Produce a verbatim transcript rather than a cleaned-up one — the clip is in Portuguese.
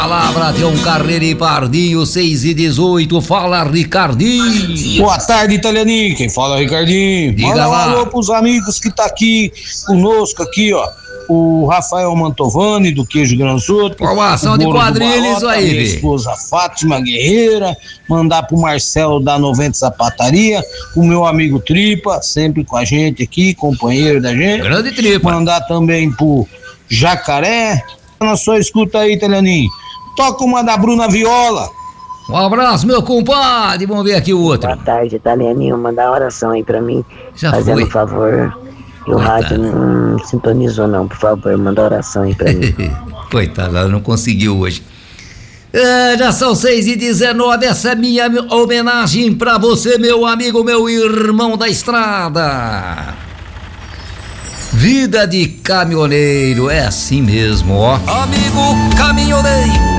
Palavra de um Carreiro e Pardinho, seis e dezoito. Fala, Ricardinho. Boa tarde, Italianinho. Quem fala é Ricardinho. Diga Manda um lá. alô pros amigos que tá aqui conosco aqui, ó. O Rafael Mantovani, do Queijo Granzoto. Formação o de Bolo do quadrilha, Balota, isso aí, minha vi. esposa Fátima Guerreira. Mandar pro Marcelo da noventa Sapataria. O meu amigo Tripa, sempre com a gente aqui, companheiro da gente. Grande Tripa. Mandar também pro Jacaré. Na sua escuta aí, Italianinho. Toca uma da Bruna Viola. Um abraço, meu compadre. Vamos ver aqui o outro. Boa tarde, Italianinho. Manda uma oração aí pra mim. Já fazendo foi. um favor. E o Coitado. rádio não sintonizou não, por favor. Manda oração aí pra mim. Coitado, ela não conseguiu hoje. É, já são seis e dezenove. Essa é minha homenagem pra você, meu amigo, meu irmão da estrada. Vida de caminhoneiro é assim mesmo, ó. Amigo caminhoneiro.